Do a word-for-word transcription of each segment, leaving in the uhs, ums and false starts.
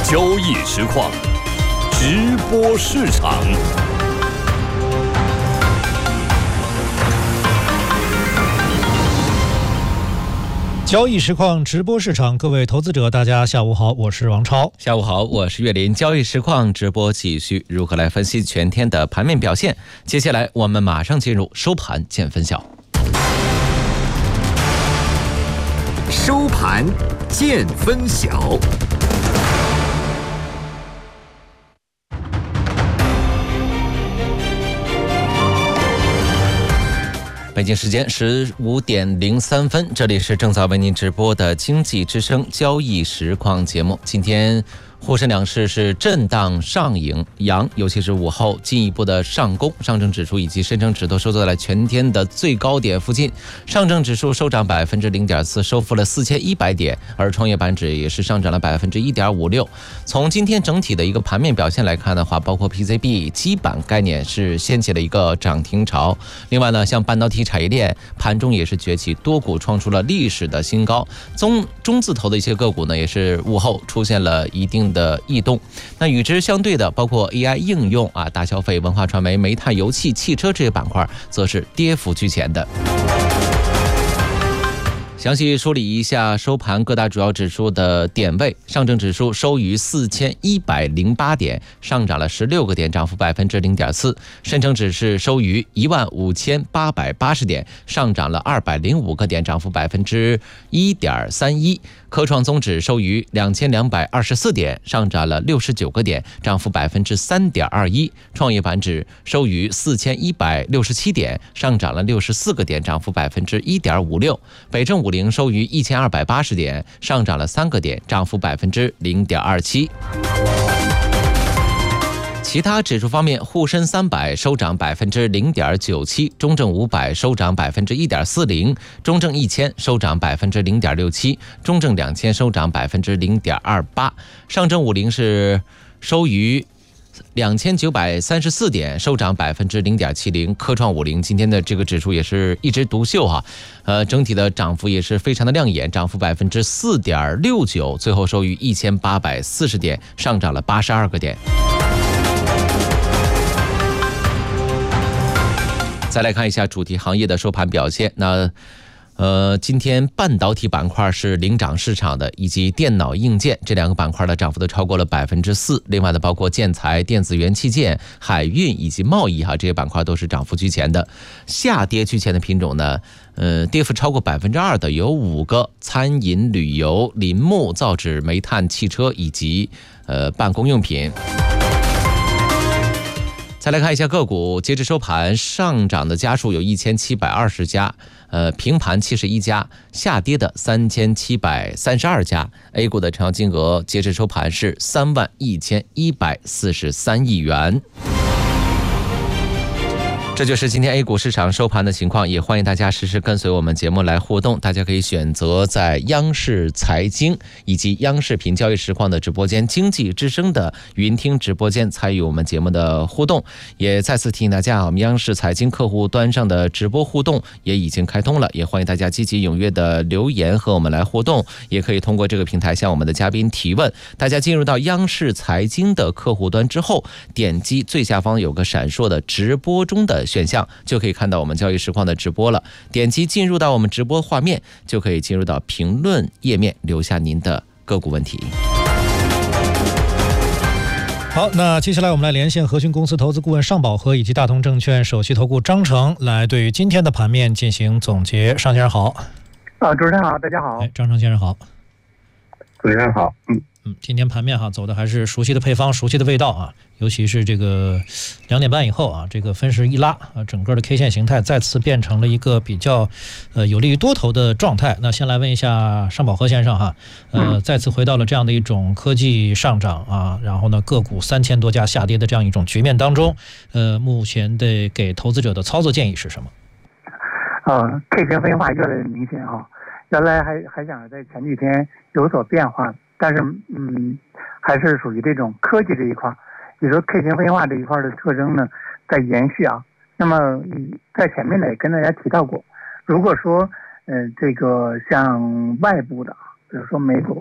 交易实况，直播市场。 交易实况直播市场，各位投资者大家下午好，我是王超。 下午好，我是岳林。交易实况直播继续，如何来分析全天的盘面表现？接下来我们马上进入收盘见分晓。 收盘见分晓。 北京时间十五点零三分，这里是正在为您直播的经济之声交易实况节目。今天沪深两市是震荡上影阳，尤其是午后进一步的上攻，上证指数以及深成指都收在了全天的最高点附近。上证指数收涨百分之零点四，收复了四千一百点，而创业板指也是上涨了百分之一点五六。从今天整体的一个盘面表现来看的话，包括 P C B 基板概念是掀起了一个涨停潮。另外呢，像半导体产业链盘中也是崛起，多股创出了历史的新高。中中字头的一些个股呢，也是午后出现了一定的异动。那与之相对的，包括 A I 应用啊、大消费、文化传媒、煤炭、油气、汽车这些板块，则是跌幅居前的。详细梳理一下收盘各大主要指数的点位。上证指数收于四千一百零八点，上涨了十六个点，涨幅百分之零点四。深成指是收于一万五千八百八十点，上涨了二百零五个点，涨幅百分之一点三一。科创综指收于两千两百二十四点，上涨了六十九个点，涨幅百分之三点二一。创业板指收于四千一百六十七点，上涨了六十四个点，涨幅百分之一点五六。北证五零收于一千二百八十点，上涨了三个点，涨幅百分之零点二七。其他指数方面，沪深三百收涨百分之零点九七，中证五百收涨百分之一点四零，中证一千收涨百分之零点六七，中证两千收涨百分之零点二八，上证五零是收于两千九百三十四点，收涨百分之零点七零。科创五零今天的这个指数也是一枝独秀哈，呃，整体的涨幅也是非常的亮眼，涨幅百分之四点六九，最后收于一千八百四十点，上涨了八十二个点。再来看一下主题行业的收盘表现。那呃，今天半导体板块是领涨市场的，以及电脑硬件这两个板块的涨幅都超过了百分之四。另外呢，包括建材、电子元器件、海运以及贸易哈，这些板块都是涨幅居前的。下跌居前的品种呢，呃，跌幅超过百分之二的有五个：餐饮、旅游、林木、造纸、煤炭、汽车以及呃办公用品。再来看一下个股，截至收盘，上涨的家数有一千七百二十家，呃，平盘七十一家，下跌的三千七百三十二家。A 股的成交金额截至收盘是三万一千一百四十三亿元。这就是今天 A 股市场收盘的情况，也欢迎大家实时跟随我们节目来互动。大家可以选择在央视财经以及央视频交易实况的直播间、经济之声的云听直播间参与我们节目的互动。也再次提醒大家，我们央视财经客户端上的直播互动也已经开通了，也欢迎大家积极踊跃的留言和我们来互动，也可以通过这个平台向我们的嘉宾提问。大家进入到央视财经的客户端之后，点击最下方有个闪烁的直播中的选项，就可以看到我们交易实况的直播了。点击进入到我们直播画面，就可以进入到评论页面，留下您的个股问题。 好，那接下来我们来连线和讯公司投资顾问尚宝和以及大同证券首席投顾张成，来对于今天的盘面进行总结。尚先生好。 啊，主持人好，大家好。 哎，张成先生好。 主持人好。嗯嗯，今天盘面哈走的还是熟悉的配方，熟悉的味道啊，尤其是这个两点半以后啊，这个分时一拉啊，整个的 K 线形态再次变成了一个比较呃有利于多头的状态。那先来问一下尚宝和先生哈，呃，再次回到了这样的一种科技上涨啊，然后呢个股三千多家下跌的这样一种局面当中，呃，目前的给投资者的操作建议是什么？ 呃 ，K 线分化越来越明显啊，原来还还想在前几天有所变化。但是，嗯，还是属于这种科技这一块，也就是 K 型分化这一块的特征呢，在延续啊。那么，在前面呢也跟大家提到过，如果说，呃，这个像外部的，比如说美股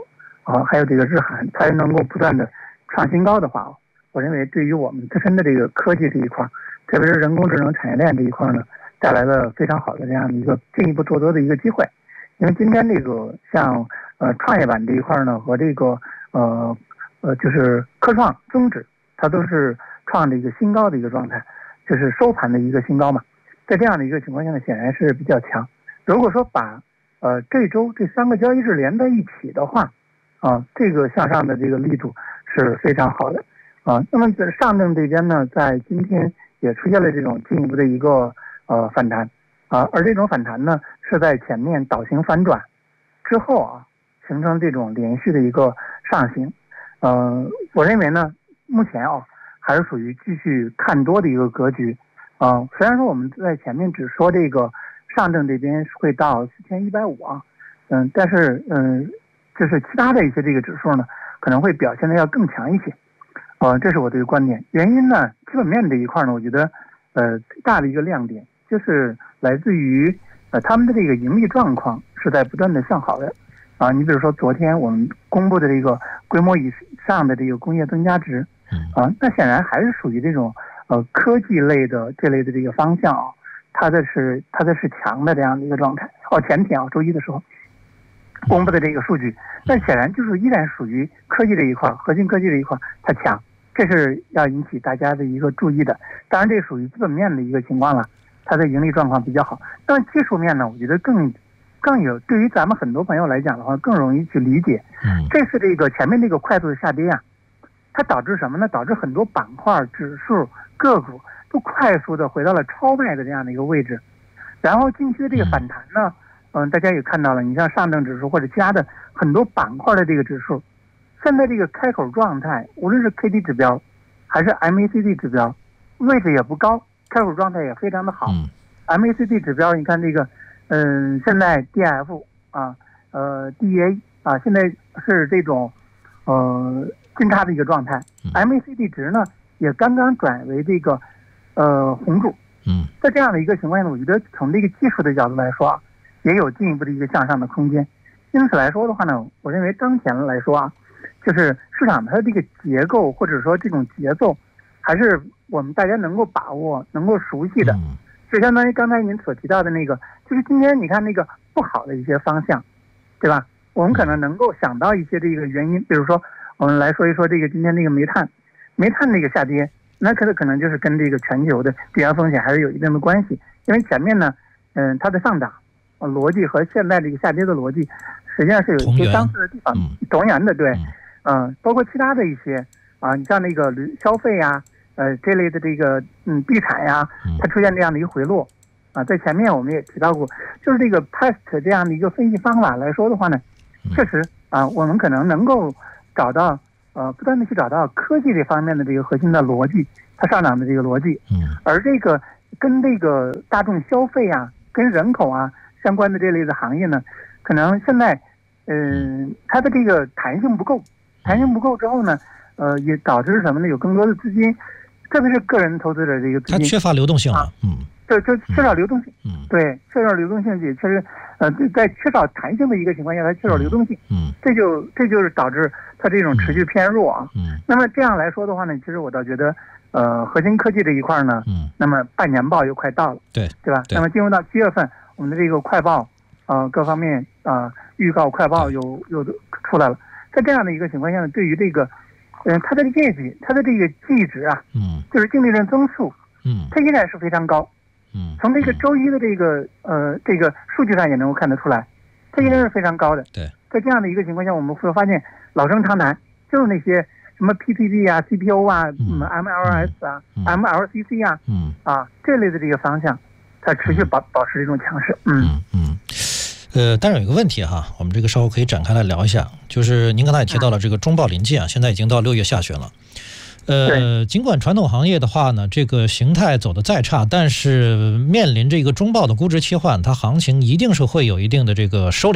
啊，还有这个日韩，它能够不断的创新高的话，我认为对于我们自身的这个科技这一块，特别是人工智能产业链这一块呢，带来了非常好的这样的一个进一步做多的一个机会。因为今天这个像呃创业板这一块呢，和这个呃呃就是科创综指，它都是创的一个新高的一个状态，就是收盘的一个新高嘛。在这样的一个情况下呢，显然是比较强。如果说把呃这周这三个交易日连在一起的话，啊，这个向上的这个力度是非常好的啊。那么在上证这边呢，在今天也出现了这种进一步的一个呃反弹啊，而这种反弹呢是在前面倒型反转之后啊，形成这种连续的一个上行。呃，我认为呢，目前啊还是属于继续看多的一个格局。啊，虽然说我们在前面只说这个上证这边会到四千一百五啊，嗯，但是嗯，就是其他的一些这个指数呢，可能会表现的要更强一些，呃，这是我的一个观点。原因呢，基本面这一块呢，我觉得呃最大的一个亮点就是来自于呃他们的这个盈利状况是在不断的向好的啊。你比如说昨天我们公布的这个规模以上的这个工业增加值啊，那显然还是属于这种。呃，科技类的这类的这个方向啊，它的是它的是强的这样的一个状态。哦，前天啊，周一的时候公布的这个数据，那显然就是依然属于科技这一块，核心科技这一块它强，这是要引起大家的一个注意的。当然，这属于基本面的一个情况了，它的盈利状况比较好。但技术面呢，我觉得更更有对于咱们很多朋友来讲的话，更容易去理解。嗯，这是这个前面这个快速的下跌啊，它导致什么呢？导致很多板块、指数、个股都快速的回到了超卖的这样的一个位置，然后近期的这个反弹呢，嗯，大家也看到了，你像上证指数或者其他的很多板块的这个指数，现在这个开口状态，无论是 K D 指标还是 M A C D 指标，位置也不高，开口状态也非常的好。嗯、M A C D 指标，你看这个，嗯，现在 D F 啊，呃 D A 啊，现在是这种呃金叉的一个状态。M A C D 值呢？也刚刚转为这个，呃，红柱。嗯，在这样的一个情况下呢，我觉得从这个技术的角度来说啊，也有进一步的一个向上的空间。因此来说的话呢，我认为当前来说啊，就是市场它的这个结构或者说这种节奏，还是我们大家能够把握、能够熟悉的。就相当于刚才您所提到的那个，就是今天你看那个不好的一些方向，对吧？我们可能能够想到一些这个原因，比如说我们来说一说这个今天那个煤炭。煤炭那个下跌，那可能可能就是跟这个全球的地缘风险还是有一定的关系。因为前面呢，嗯，它的上涨、呃、逻辑和现在这个下跌的逻辑，实际上是有一些相似的地方，同源的，对，嗯、呃，包括其他的一些啊，你像那个消费呀，呃，这类的这个嗯地产呀，它出现这样的一个回落啊，在前面我们也提到过，就是这个 P E S T 这样的一个分析方法来说的话呢，确实啊，我们可能能够找到。呃，不断的去找到科技这方面的这个核心的逻辑，它上涨的这个逻辑，嗯，而这个跟这个大众消费啊、跟人口啊相关的这类的行业呢，可能现在，嗯、呃，它的这个弹性不够，弹性不够之后呢，呃，也导致什么呢？有更多的资金，特别是个人投资者这个资金， 它缺乏流动性了，啊、嗯， 就就缺少流动性，嗯，对，缺少流动性也确实，呃，在缺少弹性的一个情况下，它缺少流动性，嗯，这就这就是导致。它这种持续偏弱啊，嗯，那么这样来说的话呢，其实我倒觉得，呃，核心科技这一块呢，嗯，那么半年报又快到了，对，对吧？对那么进入到七月份，我们的这个快报，呃，各方面啊、呃，预告快报又又出来了。在这样的一个情况下呢，对于这个，嗯、呃，它的业绩，它的这个绩值啊，嗯，就是净利润增速，嗯，它依然是非常高，嗯，从这个周一的这个呃这个数据上也能够看得出来，它依然是非常高的，对。在这样的一个情况下，我们会发现老生常谈，就是那些什么 P P B 啊、C P O 啊、嗯、M L S 啊、嗯、M L C C 啊，嗯啊这类的这个方向，它持续保保持这种强势。嗯嗯，呃，当然有一个问题哈，我们这个稍后可以展开来聊一下，就是您刚才也提到了这个中报临近啊，现在已经到六月下旬了。呃，尽管传统行业的话呢，这个形态走得再差，但是面临这个中报的估值切换，它行情一定是会有一定的这个收敛。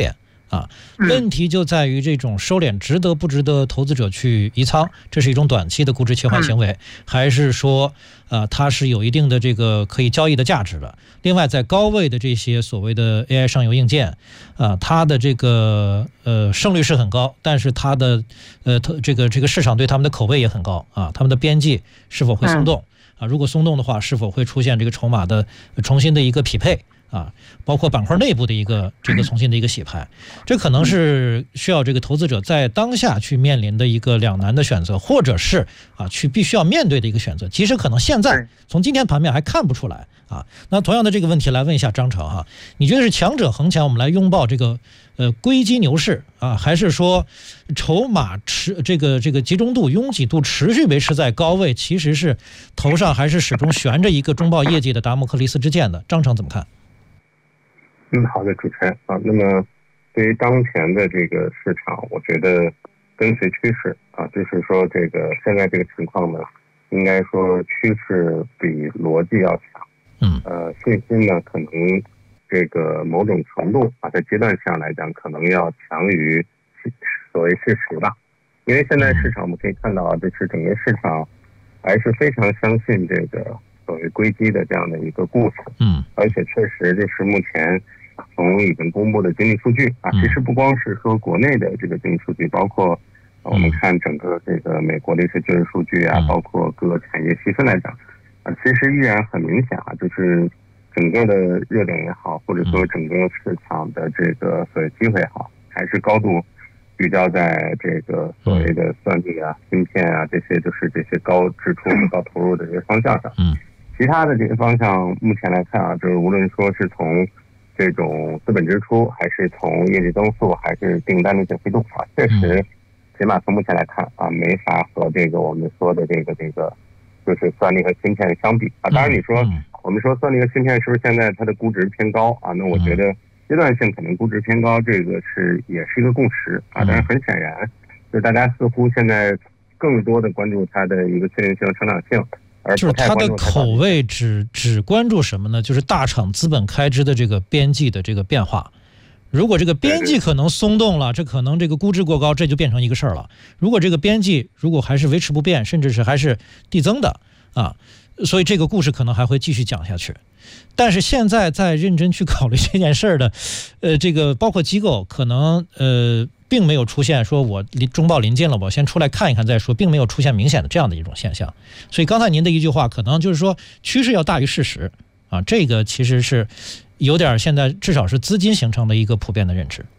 啊。问题就在于这种收敛值得不值得投资者去移仓，这是一种短期的估值切换行为，还是说呃它是有一定的这个可以交易的价值的？另外，在高位的这些所谓的 A I 上游硬件啊，它的这个呃胜率是很高，但是它的呃这个这个市场对他们的口味也很高啊，他们的边际是否会松动啊？如果松动的话，是否会出现这个筹码的重新的一个匹配？啊，包括板块内部的一个这个重新的一个洗牌，这可能是需要这个投资者在当下去面临的一个两难的选择，或者是啊去必须要面对的一个选择。其实可能现在从今天盘面还看不出来啊。那同样的这个问题来问一下张成哈，你觉得是强者恒强，我们来拥抱这个呃硅基牛市啊，还是说筹码持这个这个集中度、拥挤度持续维持在高位，其实是头上还是始终悬着一个中报业绩的达摩克利斯之剑的？张成怎么看？ 嗯，好的，主持人啊。那么，对于当前的这个市场，我觉得跟随趋势啊，就是说这个现在这个情况呢，应该说趋势比逻辑要强。 嗯， 呃，信心呢，可能这个某种程度啊，在阶段上来讲，可能要强于所谓事实吧。因为现在市场我们可以看到，就是整个市场还是非常相信这个所谓硅基的这样的一个故事。 嗯， 而且确实就是目前从已经公布的经济数据啊，其实不光是说国内的这个经济数据，包括我们看整个这个美国的一些就业数据啊，包括各个产业细分来讲啊，其实依然很明显啊，就是整个的热点也好，或者说整个市场的这个所谓机会也好，还是高度聚焦在这个所谓的算力啊、芯片啊这些，就是这些高支出、高投入的这些方向上。 嗯， 其他的这些方向目前来看啊，就是无论说是从这种资本支出，还是从业绩增速，还是订单的这飞度啊，确实，起码从目前来看啊，没法和这个我们说的这个这个就是算力和芯片相比啊。当然，你说我们说算力和芯片是不是现在它的估值偏高啊？那我觉得阶段性可能估值偏高，这个是也是一个共识啊。但是很显然，就大家似乎现在更多的关注它的一个确定性、成长性。 就是它的口味只只关注什么呢？就是大厂资本开支的这个边际的这个变化。如果这个边际可能松动了，这可能这个估值过高，这就变成一个事儿了。如果这个边际如果还是维持不变，甚至是还是递增的啊，所以这个故事可能还会继续讲下去。但是现在在认真去考虑这件事儿的，呃，这个包括机构可能呃。并没有出现说我临中报临近了，我先出来看一看再说，并没有出现明显的这样的一种现象。所以刚才您的一句话，可能就是说趋势要大于事实啊，这个其实是有点现在至少是资金形成的一个普遍的认知。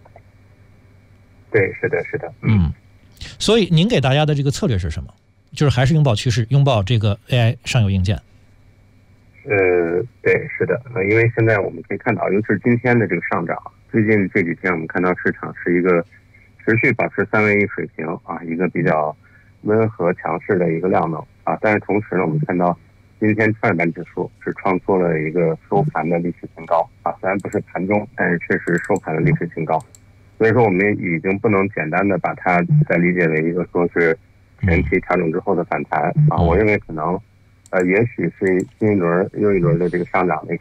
对，是的，是的， 嗯。所以您给大家的这个策略是什么？就是还是拥抱趋势，拥抱这个 A I 上游硬件。 呃，对，是的，呃，因为现在我们可以看到，尤其是今天的这个上涨。最近这几天，我们看到市场是一个持续保持三位一水平啊，一个比较温和强势的一个量能啊。但是同时呢，我们看到今天创业板指数是创出了一个收盘的历史新高啊，虽然不是盘中，但是确实收盘的历史新高。所以说，我们已经不能简单的把它再理解为一个说是前期调整之后的反弹啊。我认为可能呃，也许是新一轮又一轮的这个上涨的